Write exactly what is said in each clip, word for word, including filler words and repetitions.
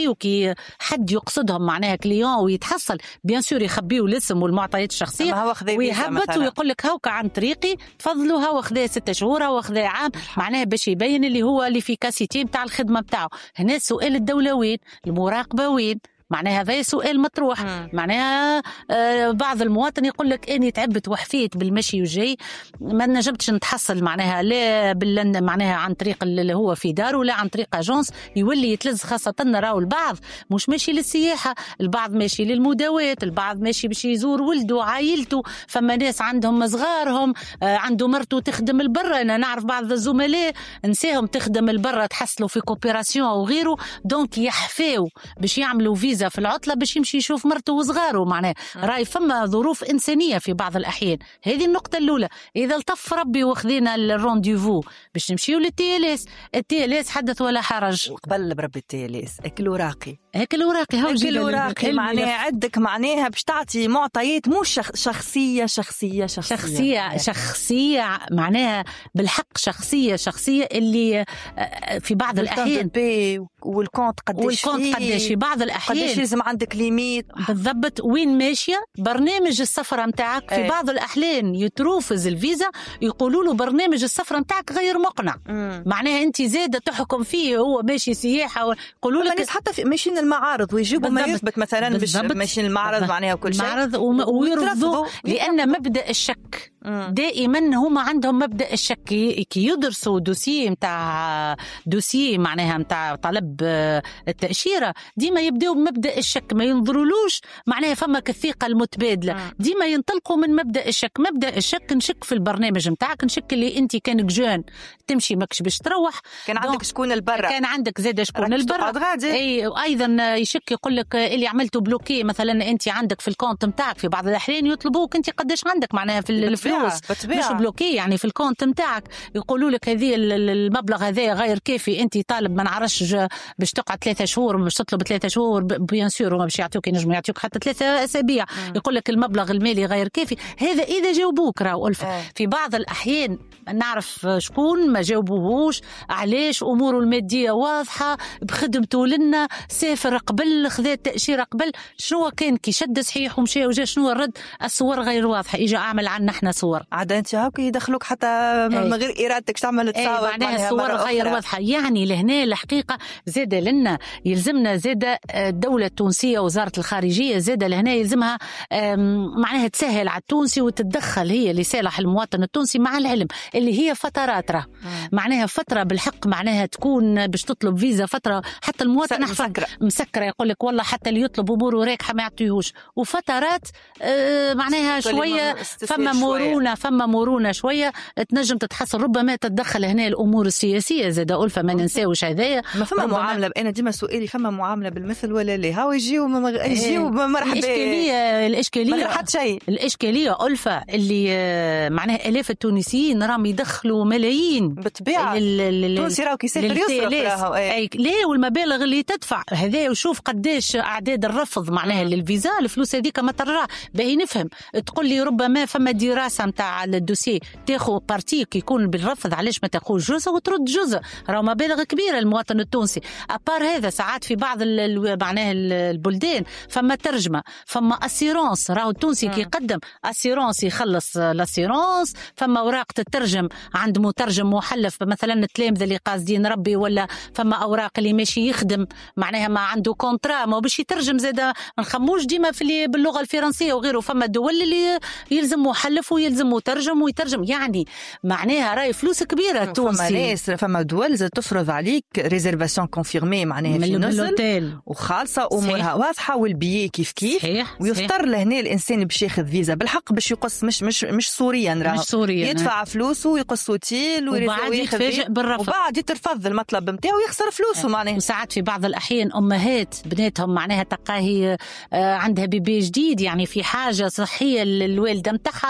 يجيو كي حد يقصدهم معناها كليون ويتحصل بيان سور يخبيوا الاسم والمعطيات الشخصيه ويهبط ويقول لك هاوكا عن طريقي تفضلوا هاو خذا ستة شهور هاو خذا عام معناها باش يبين اللي هو ليفيكاسيتي نتاع الخدمه نتاعو. هنا سؤال الدوله وين؟ المراقبه وين؟ معناها هذا سؤال مطروح. مم. معناها آه بعض المواطن يقول لك اني تعبت وحفيت بالمشي وجاي ما نجمتش نتحصل معناها لا بال معناها عن طريق اللي هو في داره لا عن طريق اجونس يولي يتلز. خاصه راهو البعض مش ماشي للسياحه، البعض ماشي للمداواه، البعض ماشي باش يزور ولده وعائلته. فما ناس عندهم صغارهم آه عنده مرته تخدم البرة. انا نعرف بعض الزملاء نساهم تخدم البرة تحصلوا في كوبيراسيون او غيره دونك يحفاو باش يعملوا فيزا في العطلة باش يمشي يشوف مرته وصغاره. معناه راي فما ظروف إنسانية في بعض الأحيان. هذه النقطة الأولى. إذا الطف ربي وخذينا الرونديفو باش نمشيو للتيليس، التيليس حدث ولا حرج. وقبل بربي التيليس أكل وراقي أكل وراقي هاو أكل وراقي معناها عندك معناها باش تعطي معطيات مش شخ... شخصية شخصية شخصية شخصية معناها. شخصية معناها بالحق شخصية شخصية اللي في بعض الأحيان والكونت قديش والكونت قديش في بعض الأحيان قديش لازم عندك ليميت بالضبط وين ماشية برنامج السفر متاعك. في ايه. بعض الأحيان يتروفز الفيزا يقولوا له برنامج السفر متاعك غير مقنع. مم. معناها أنت زادة تحكم فيه هو ماشي سياحة يقولوا لك حتى في ماشيين المعارض ويجيبوا ما يثبت مثلا باش ماشيين المعرض معناها وكل شيء معرض ويرفضوا لأن مبدأ الشك دائما هما عندهم مبدأ الشك. كي يدرسوا دوسيه متاع دوسيه معناها متاع طلب التأشيرة ديما يبدأوا بمبدأ الشك ما ينظرولوش معناها فما كثيقة المتبادلة. ديما ينطلقوا من مبدأ الشك. مبدأ الشك نشك في البرنامج متاعك نشك اللي انت كانك جون تمشي ماكش باش تروح كان عندك شكون البرة كان عندك زاد شكون البرة اي ايضا يشك يقول لك اللي عملته بلوكي مثلا انت عندك في الكونت متاعك. في بعض الأحيان يطلبوك انت قداش عندك معناها في الفلوس مش بلوكي يعني في الكونت متاعك يقولوا لك هذه المبلغ هذا غير كافي انت طالب ما نعرفش باش تقعد ثلاثة شهور مش تطلب ثلاثة شهور بيان سور وما باش يعطيوك ينجموا يعطيوك حتى ثلاثة أسابيع. يقول لك المبلغ المالي غير كافي. هذا إذا جاوبوك راهو ألفة. في بعض الأحيان نعرف شكون ما جاوبوهوش علاش أموره المادية واضحة بخدمته لنا سافر قبل خذا التأشيرة قبل شنو كان كي شد صحيح ومشي وجا شنو الرد الصور غير واضحة. إجا أعمل عنا احنا صور عاد انت هاك يدخلوك حتى من غير إرادتك تعمل تصاور معناها الصور غير واضحة. يعني لهنا الحقيقة زاد لنا يلزمنا زاد الدولة التونسية وزارة الخارجية زاد لهنا يلزمها معناها تسهل على التونسي وتتدخل هي لصالح المواطن التونسي مع العلم اللي هي فترات راه معناها فترة بالحق معناها تكون باش تطلب فيزا فترة حتى المواطن مسكرة مسكرة يقول لك والله حتى اللي يطلب أموره راكحة ما يعطيهوش. وفترات آه معناها شوية فما مرونة فما مرونة شوية تنجم تتحصل. ربما تتدخل هنا الأمور السياسية زاد ألفة ما ننساوش هذايا. ما فما معاملة أنا ديما سؤالي فما معاملة بالمثل ولا لا هاو يجيو يجيو مرحبا. الإشكالية الإشكالية حتى شيء الإشكالية ألفة اللي معناها آلاف التونسيين راهم يدخلوا ملايين بالطبيعة. التونسي راهو كيسافر يصرف راهو أي ليه والمبالغ اللي تدفع هذا وشوف قديش أعداد الرفض معناها للفيزا الفلوس هذيك ما ترى باهي نفهم. تقول لي ربما فما دراسة متاع الدوسي تاخذ بارتيك يكون بالرفض علاش ما تاخذ جزء وترد جزء راهو مبالغ كبيرة المواطن التونسي. أبار هذا ساعات في بعض معناها البلدان فما ترجمة فما أسيرونس راهو التونسي كي يقدم أسيرونس يخلص الأسيرونس فما أوراق تترجم عند مترجم محلف مثلا التلامذة اللي قاصدين ربي ولا فما أوراق اللي ماشي يخدم معناها ما عنده كونترا ما باش يترجم زادا ما نخموش ديما في باللغة الفرنسية وغيره. فما دول اللي يلزم محلف ويلزم مترجم ويترجم يعني معناها راي فلوس كبيرة التونسي. فما ناس فما دول زاد تفرض عليك ريزيرفاسيون كونفيرمي معناها في نزل وخالصة أمورها واضحة والبيي كيف كيف ويفتر لهنا الإنسان باش ياخذ فيزا بالحق باش يقص مش مش مش سوريا راهو يدفع فلوسه ويقص اوتيل وبعد يتفاجئ بالرفض وبعد يترفض المطلب نتاعو ويخسر فلوسه معناها. وساعات في بعض الأحيان أمهات بناتهم معناها تلقاهي عندها بيبي جديد يعني في حاجة صحية للوالدة متاعها ولا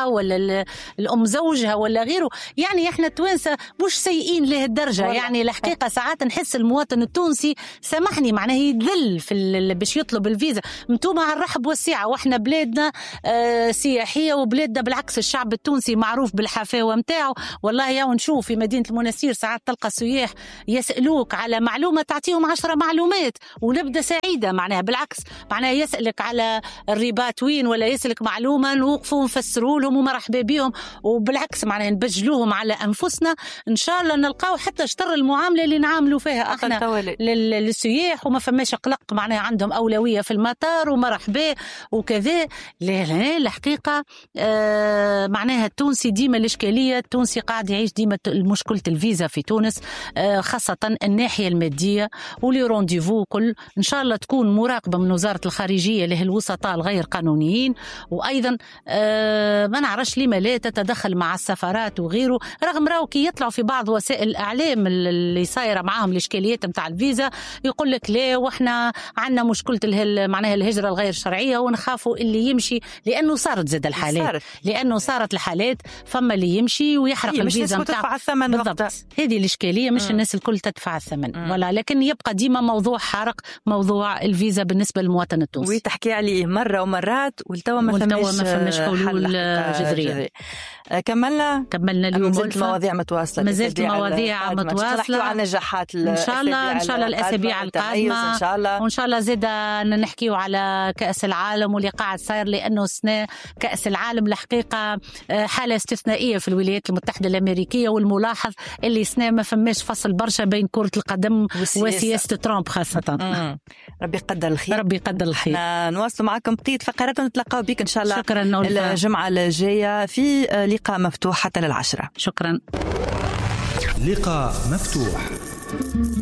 الأم زوجها ولا غيره. يعني إحنا التوانسة مش سيئين له الدرجة. يعني الحقيقة ساعات نحس المواطن التونسي سامحني معناه يذل في باش يطلب الفيزا. انتوما على الرحب والسعة، واحنا بلادنا آه سياحية، وبلادنا بالعكس الشعب التونسي معروف بالحفاوة متاعه. والله يا نشوف في مدينة المنستير ساعات تلقى سياح يسألوك على معلومة تعطيهم عشرة معلومات ونبدأ سعيدة معناها. بالعكس معناها يسألك على الرباط وين ولا يسألك معلومة نوقفوا نفسروا لهم ومرحبا بهم، وبالعكس معناها نبجلوهم على أنفسنا. إن شاء الله نلقاو حتى شطر المعاملة اللي نعاملوا فيها احنا للسياح، وما فماش قلق معناها عندهم أولوية في المطار ومرحبا وكذا. الحقيقة آه معناها التونسي ديما الإشكالية، التونسي قاعد يعيش ديما مشكلة الفيزا في تونس، آه خاصة الناحية المادية ولي رونديفو كل. إن شاء الله تكون مراقبة من وزارة الخارجية له الوسطاء الغير قانونيين، وأيضا آه ما نعرفش لما لا تتدخل مع السفارات وغيره. رغم راو كي يطلعوا في بعض وسائل الإعلام اللي صايرة معاهم الإشكاليات متاع الفيزا يقول لك لا واحنا عندنا مشكلة معناها الهجرة الغير شرعية ونخافوا اللي يمشي، لأنه صارت زاد الحالات صارت. لأنه صارت الحالات فما اللي يمشي ويحرق الفيزا متاعه بالضبط. هذه الإشكالية مش م. الناس الكل تدفع الثمن ولا، لكن يبقى ديما موضوع حارق موضوع الفيزا بالنسبة للمواطن التونسي. وتحكي عليه مرة ومرات والتوا ما فماش ما فماش حلول جذرية. كملنا كملنا اليوم مازالت المواضيع متواصلة، مازالت المواضيع متواصلة عن نجاحات إن شاء الله إن شاء الله الأسابيع القادمة إن شاء الله، وإن شاء الله زيدا نحكيو على كأس العالم واللي قاعد صاير، لأنه سنة كأس العالم الحقيقة حالة استثنائية في الولايات المتحدة الأمريكية، والملاحظ اللي سنة ما فماش فصل برشا بين كرة القدم وسياسة, وسياسة ترامب خاصة. مم. ربي يقدر الخير. ربي يقدر الخير. نواصل معكم بقية فقرات ونتلقاو بك إن شاء الله. شكرا الجمعة الجاية في لقاء مفتوح حتى للعشرة. شكرا. لقاء مفتوح.